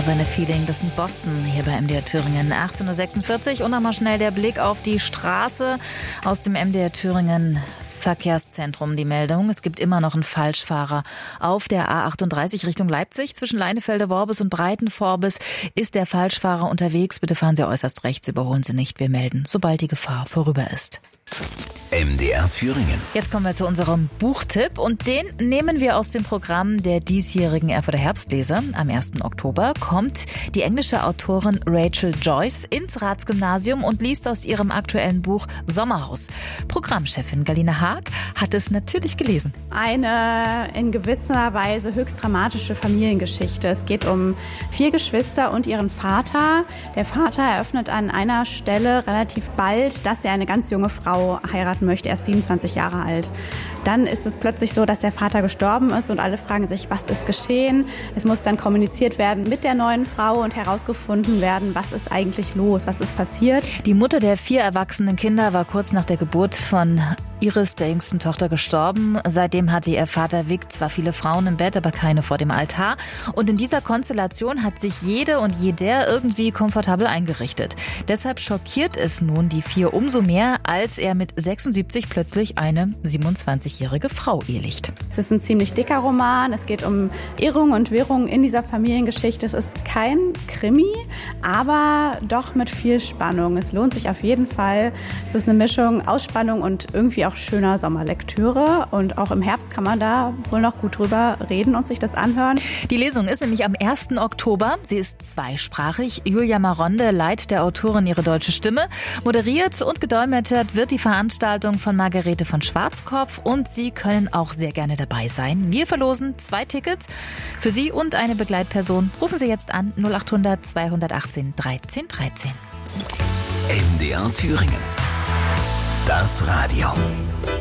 More Than a Feeling, das sind Boston hier bei MDR Thüringen. 18.46 Uhr und nochmal schnell der Blick auf die Straße aus dem MDR Thüringen Verkehrszentrum. Die Meldung, es gibt immer noch einen Falschfahrer auf der A38 Richtung Leipzig. Zwischen Leinefelde-Worbis und Breitenvorbis ist der Falschfahrer unterwegs. Bitte fahren Sie äußerst rechts, überholen Sie nicht. Wir melden, sobald die Gefahr vorüber ist. MDR Thüringen. Jetzt kommen wir zu unserem Buchtipp und den nehmen wir aus dem Programm der diesjährigen Erfurter Herbstlese. Am 1. Oktober kommt die englische Autorin Rachel Joyce ins Ratsgymnasium und liest aus ihrem aktuellen Buch Sommerhaus. Programmchefin Galina Haag hat es natürlich gelesen. Eine in gewisser Weise höchst dramatische Familiengeschichte. Es geht um 4 Geschwister und ihren Vater. Der Vater eröffnet an einer Stelle relativ bald, dass er eine ganz junge Frau heiraten möchte, erst 27 Jahre alt. Dann ist es plötzlich so, dass der Vater gestorben ist und alle fragen sich, was ist geschehen? Es muss dann kommuniziert werden mit der neuen Frau und herausgefunden werden, was ist eigentlich los, was ist passiert. Die Mutter der 4 erwachsenen Kinder war kurz nach der Geburt von Iris, der jüngsten Tochter, gestorben. Seitdem hatte ihr Vater Vic zwar viele Frauen im Bett, aber keine vor dem Altar. Und in dieser Konstellation hat sich jede und jeder irgendwie komfortabel eingerichtet. Deshalb schockiert es nun die 4 umso mehr, als er mit 76 plötzlich eine 27-jährige Frau ehelicht. Es ist ein ziemlich dicker Roman. Es geht um Irrung und Wirrung in dieser Familiengeschichte. Es ist kein Krimi, aber doch mit viel Spannung. Es lohnt sich auf jeden Fall. Es ist eine Mischung aus Spannung und irgendwie auch schöner Sommerlektüre. Und auch im Herbst kann man da wohl noch gut drüber reden und sich das anhören. Die Lesung ist nämlich am 1. Oktober. Sie ist zweisprachig. Julia Maronde leiht der Autorin ihre deutsche Stimme. Moderiert und gedolmetschert wird die Veranstaltung von Margarete von Schwarzkopf und Sie können auch sehr gerne dabei sein. Wir verlosen 2 Tickets für Sie und eine Begleitperson. Rufen Sie jetzt an 0800 218 13 13. MDR Thüringen. Das Radio.